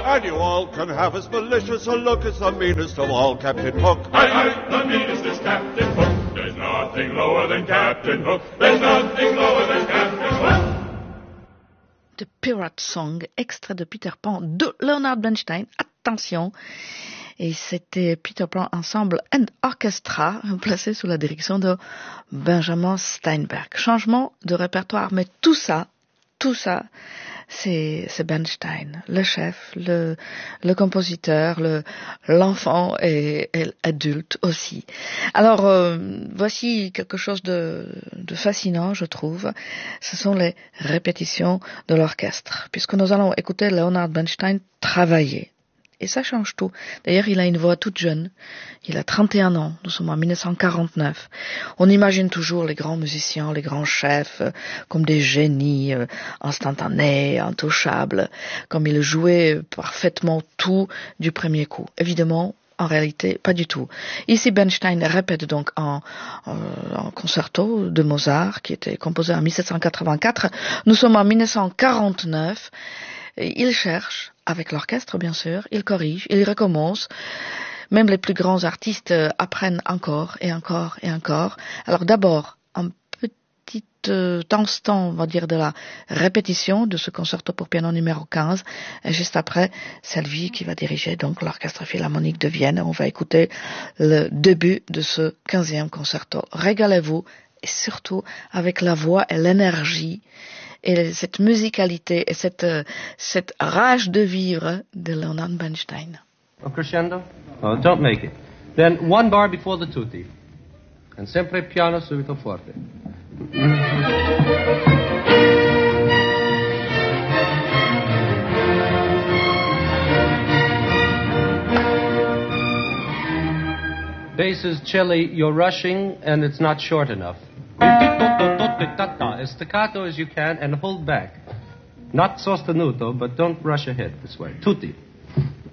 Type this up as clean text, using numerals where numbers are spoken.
And you all can have as malicious a look as the meanest of all, Captain Hook. Aye, the meanest is Captain Hook. There's nothing lower than Captain Hook. There's nothing lower than Captain Hook. The Pirate Song, extrait de Peter Pan de Leonard Bernstein. Attention! Et c'était Peter Pan Ensemble and Orchestra, placé sous la direction de Benjamin Steinberg. Changement de répertoire, mais tout ça, c'est Bernstein, le chef, le compositeur, l'enfant et l'adulte aussi. Alors, voici quelque chose de fascinant, je trouve. Ce sont les répétitions de l'orchestre, puisque nous allons écouter Leonard Bernstein travailler. Et ça change tout. D'ailleurs, il a une voix toute jeune. Il a 31 ans. Nous sommes en 1949. On imagine toujours les grands musiciens, les grands chefs, comme des génies instantanés, intouchables, comme ils jouaient parfaitement tout du premier coup. Évidemment, en réalité, pas du tout. Ici, Bernstein répète donc un concerto de Mozart qui était composé en 1784. Nous sommes en 1949. Il cherche, avec l'orchestre bien sûr, il corrige, il recommence. Même les plus grands artistes apprennent encore et encore et encore. Alors d'abord, un petit instant, on va dire, de la répétition de ce concerto pour piano numéro 15. Et juste après, c'est lui qui va diriger donc l'Orchestre Philharmonique de Vienne. On va écouter le début de ce 15e concerto. Régalez-vous, et surtout avec la voix et l'énergie et cette musicalité et cette rage de vivre de Leonard Bernstein. A crescendo? Oh, don't make it. Then one bar before the tutti. And sempre piano subito forte. Bass is chilly, you're rushing, and it's not short enough. As staccato as you can and hold back. Not sostenuto, but don't rush ahead this way. Tutti.